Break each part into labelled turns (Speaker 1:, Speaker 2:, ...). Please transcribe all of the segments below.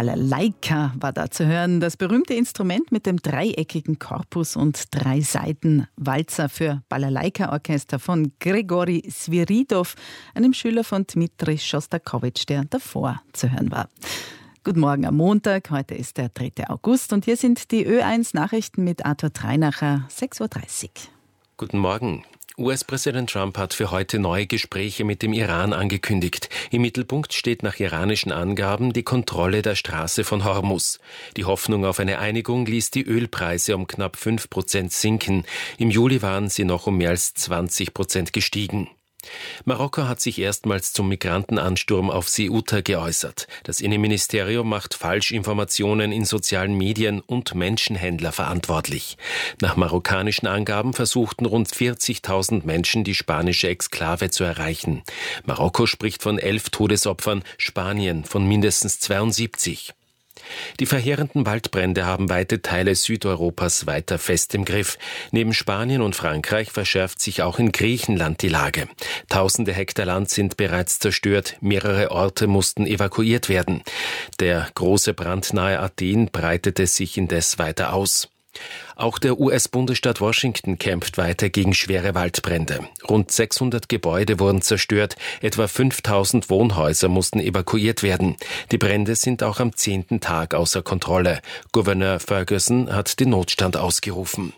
Speaker 1: Balalaika war da zu hören. Das berühmte Instrument mit dem dreieckigen Korpus und 3 Saiten. Walzer für Balalaika-Orchester von Grigori Sviridov, einem Schüler von Dmitri Schostakowitsch, der davor zu hören war. Guten Morgen am Montag, heute ist der 3. August und hier sind die Ö1-Nachrichten mit Arthur Treinacher, 6.30 Uhr.
Speaker 2: Guten Morgen. US-Präsident Trump hat für heute neue Gespräche mit dem Iran angekündigt. Im Mittelpunkt steht nach iranischen Angaben die Kontrolle der Straße von Hormuz. Die Hoffnung auf eine Einigung ließ die Ölpreise um knapp 5% sinken. Im Juli waren sie noch um mehr als 20% gestiegen. Marokko hat sich erstmals zum Migrantenansturm auf Ceuta geäußert. Das Innenministerium macht Falschinformationen in sozialen Medien und Menschenhändler verantwortlich. Nach marokkanischen Angaben versuchten rund 40.000 Menschen, die spanische Exklave zu erreichen. Marokko spricht von 11 Todesopfern, Spanien von mindestens 72. Die verheerenden Waldbrände haben weite Teile Südeuropas weiter fest im Griff. Neben Spanien und Frankreich verschärft sich auch in Griechenland die Lage. Tausende Hektar Land sind bereits zerstört, mehrere Orte mussten evakuiert werden. Der große Brand nahe Athen breitete sich indes weiter aus. Auch der US-Bundesstaat Washington kämpft weiter gegen schwere Waldbrände. Rund 600 Gebäude wurden zerstört, etwa 5.000 Wohnhäuser mussten evakuiert werden. Die Brände sind auch am 10. Tag außer Kontrolle. Gouverneur Ferguson hat den Notstand ausgerufen.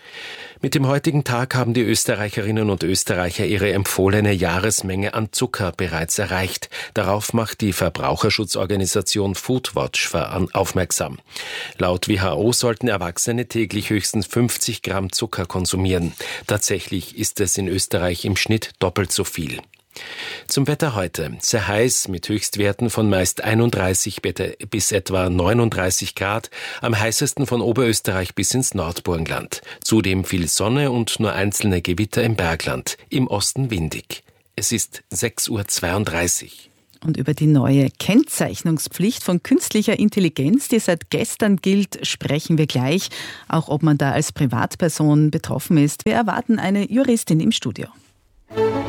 Speaker 2: Mit dem heutigen Tag haben die Österreicherinnen und Österreicher ihre empfohlene Jahresmenge an Zucker bereits erreicht. Darauf macht die Verbraucherschutzorganisation Foodwatch aufmerksam. Laut WHO sollten Erwachsene täglich höchstens 50 Gramm Zucker konsumieren. Tatsächlich ist es in Österreich im Schnitt doppelt so viel. Zum Wetter heute. Sehr heiß mit Höchstwerten von meist 31 bis etwa 39 Grad, am heißesten von Oberösterreich bis ins Nordburgenland. Zudem viel Sonne und nur einzelne Gewitter im Bergland, im Osten windig. Es ist 6.32 Uhr.
Speaker 1: Und über die neue Kennzeichnungspflicht von künstlicher Intelligenz, die seit gestern gilt, sprechen wir gleich, auch ob man da als Privatperson betroffen ist. Wir erwarten eine Juristin im Studio.